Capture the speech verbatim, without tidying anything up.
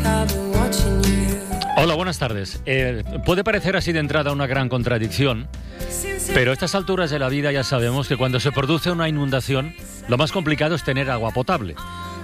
Hola, buenas tardes. Eh, puede parecer así de entrada una gran contradicción, pero a estas alturas de la vida ya sabemos que cuando se produce una inundación, lo más complicado es tener agua potable.